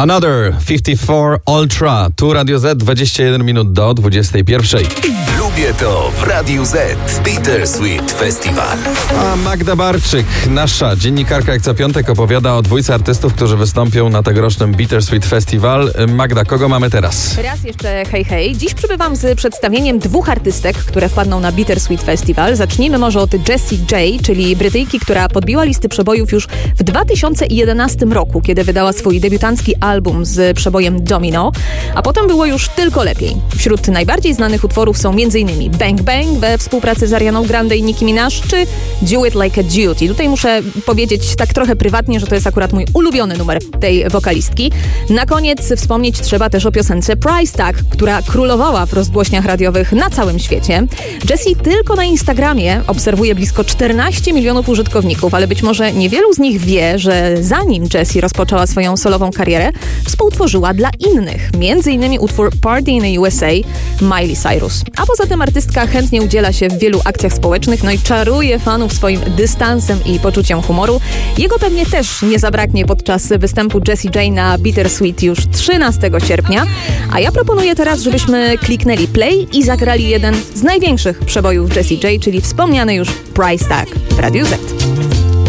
Another 54 Ultra. Tu Radio Z, 21 minut do 21. Lubię to w Radiu Z. Bittersweet Festival. A Magda Barczyk, nasza dziennikarka, jak co piątek opowiada o dwójce artystów, którzy wystąpią na tegorocznym Bittersweet Festival. Magda, kogo mamy teraz? Raz jeszcze hej. Dziś przybywam z przedstawieniem dwóch artystek, które wpadną na Bittersweet Festival. Zacznijmy może od Jessie J, czyli Brytyjki, która podbiła listy przebojów już w 2011 roku, kiedy wydała swój debiutancki album z przebojem Domino, a potem było już tylko lepiej. Wśród najbardziej znanych utworów są m.in. Bang Bang we współpracy z Arianą Grande i Nicki Minaj, czy Do It Like a Duty. Tutaj muszę powiedzieć tak trochę prywatnie, że to jest akurat mój ulubiony numer tej wokalistki. Na koniec wspomnieć trzeba też o piosence Price Tag, która królowała w rozgłośniach radiowych na całym świecie. Jessie tylko na Instagramie obserwuje blisko 14 milionów użytkowników, ale być może niewielu z nich wie, że zanim Jessie rozpoczęła swoją solową karierę, współtworzyła dla innych, m.in. utwór Party in the USA Miley Cyrus. A poza tym artystka chętnie udziela się w wielu akcjach społecznych, no i czaruje fanów swoim dystansem i poczuciem humoru. Jego pewnie też nie zabraknie podczas występu Jessie J na Bittersweet już 13 sierpnia. A ja proponuję teraz, żebyśmy kliknęli play i zagrali jeden z największych przebojów Jessie J, czyli wspomniany już Price Tag w Radiu Z.